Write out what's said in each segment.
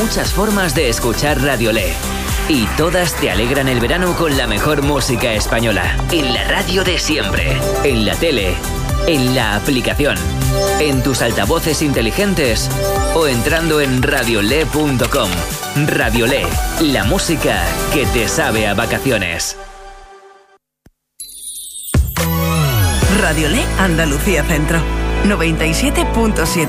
muchas formas de escuchar Radio Le. Y todas te alegran el verano con la mejor música española. En la radio de siempre, en la tele, en la aplicación, en tus altavoces inteligentes o entrando en radiole.com. Radio Le, la música que te sabe a vacaciones. Radio Le, Andalucía Centro, 97.7.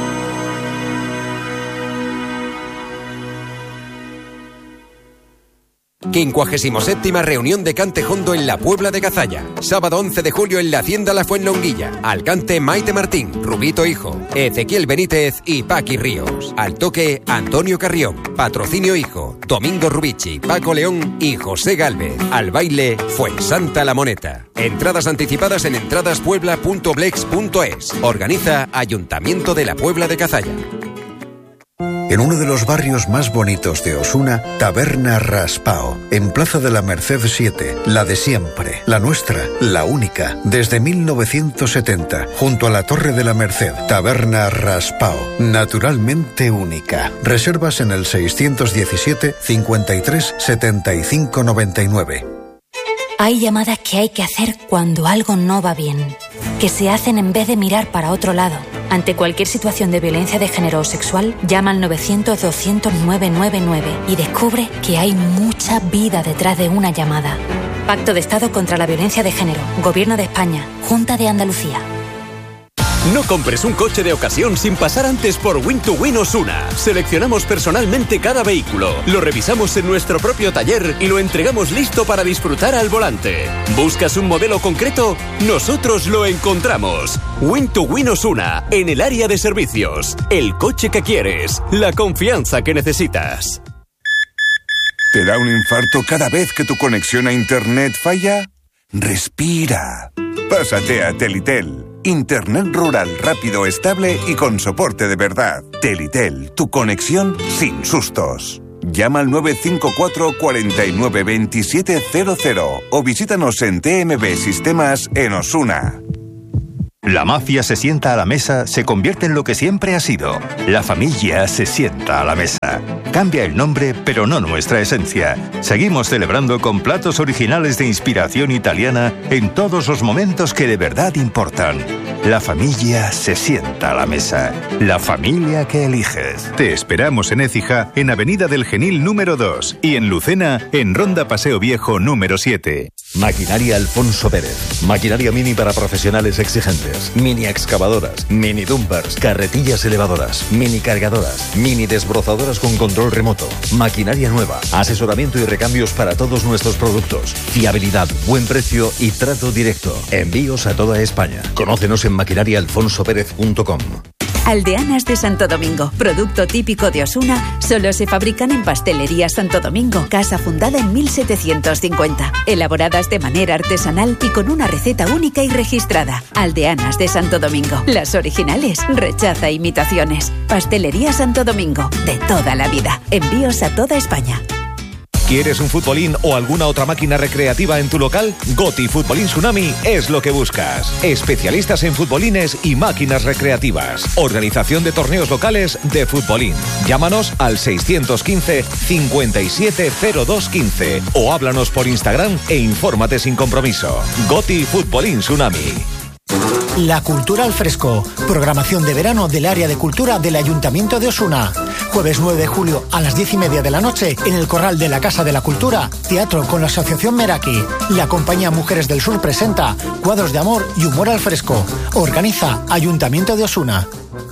Quincuagésima reunión de Cante Jondo en la Puebla de Cazalla. Sábado 11 de julio en la Hacienda La Fuenlonguilla. Al cante Maite Martín, Rubito Hijo, Ezequiel Benítez y Paqui Ríos. Al toque Antonio Carrión, Patrocinio Hijo, Domingo Rubici, Paco León y José Gálvez. Al baile Fuensanta La Moneta. Entradas anticipadas en entradaspuebla.blex.es. Organiza Ayuntamiento de la Puebla de Cazalla. En uno de los barrios más bonitos de Osuna, Taberna Raspao, en Plaza de la Merced 7, la de siempre, la nuestra, la única, desde 1970, junto a la Torre de la Merced. Taberna Raspao, naturalmente única. Reservas en el 617 53 75 99. Hay llamadas que hay que hacer cuando algo no va bien, que se hacen en vez de mirar para otro lado. Ante cualquier situación de violencia de género o sexual, llama al 900-200-999 y descubre que hay mucha vida detrás de una llamada. Pacto de Estado contra la Violencia de Género, Gobierno de España, Junta de Andalucía. No compres un coche de ocasión sin pasar antes por Win2Win Osuna. Seleccionamos personalmente cada vehículo, lo revisamos en nuestro propio taller y lo entregamos listo para disfrutar al volante. ¿Buscas un modelo concreto? Nosotros lo encontramos. Win2Win Osuna, en el área de servicios. El coche que quieres, la confianza que necesitas. ¿Te da un infarto cada vez que tu conexión a Internet falla? Respira. Pásate a Telitel. Internet rural rápido, estable y con soporte de verdad. Telitel, tu conexión sin sustos. Llama al 954 49 2700 o visítanos en TMB Sistemas en Osuna. La mafia se sienta a la mesa, se convierte en lo que siempre ha sido. La familia se sienta a la mesa. Cambia el nombre, pero no nuestra esencia. Seguimos celebrando con platos originales de inspiración italiana en todos los momentos que de verdad importan. La familia se sienta a la mesa. La familia que eliges. Te esperamos en Écija, en Avenida del Genil número 2 y en Lucena, en Ronda Paseo Viejo número 7. Maquinaria Alfonso Pérez. Maquinaria mini para profesionales exigentes. Mini excavadoras, mini dumpers, carretillas elevadoras, mini cargadoras, mini desbrozadoras con control remoto. Maquinaria nueva, asesoramiento y recambios para todos nuestros productos. Fiabilidad, buen precio y trato directo. Envíos a toda España. Conócenos en maquinariaalfonsoperez.com. Aldeanas de Santo Domingo, producto típico de Osuna, solo se fabrican en Pastelería Santo Domingo, casa fundada en 1750, elaboradas de manera artesanal y con una receta única y registrada. Aldeanas de Santo Domingo, las originales, rechaza imitaciones. Pastelería Santo Domingo, de toda la vida. Envíos a toda España. ¿Quieres un futbolín o alguna otra máquina recreativa en tu local? Goti Futbolín Tsunami es lo que buscas. Especialistas en futbolines y máquinas recreativas. Organización de torneos locales de futbolín. Llámanos al 615 570215 o háblanos por Instagram e infórmate sin compromiso. Goti Futbolín Tsunami. La Cultura al Fresco, programación de verano del área de cultura del Ayuntamiento de Osuna. Jueves 9 de julio a las 10:30 de la noche en el Corral de la Casa de la Cultura, teatro con la Asociación Meraki. La compañía Mujeres del Sur presenta Cuadros de Amor y Humor al Fresco. Organiza Ayuntamiento de Osuna.